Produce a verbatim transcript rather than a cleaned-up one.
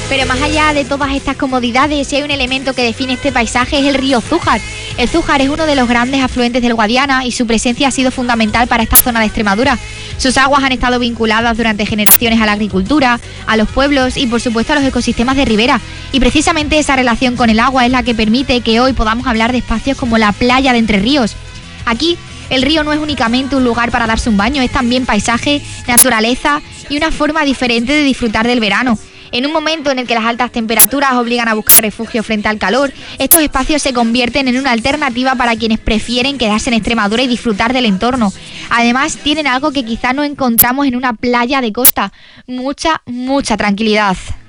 Pero más allá de todas estas comodidades, si hay un elemento que define este paisaje es el río Zújar. El Zújar es uno de los grandes afluentes del Guadiana y su presencia ha sido fundamental para esta zona de Extremadura. Sus aguas han estado vinculadas durante generaciones a la agricultura, a los pueblos y por supuesto a los ecosistemas de ribera. Y precisamente esa relación con el agua es la que permite que hoy podamos hablar de espacios como la playa de Entre Ríos. Aquí el río no es únicamente un lugar para darse un baño, es también paisaje, naturaleza y una forma diferente de disfrutar del verano. En un momento en el que las altas temperaturas obligan a buscar refugio frente al calor, estos espacios se convierten en una alternativa para quienes prefieren quedarse en Extremadura y disfrutar del entorno. Además, tienen algo que quizá no encontramos en una playa de costa: mucha, mucha tranquilidad.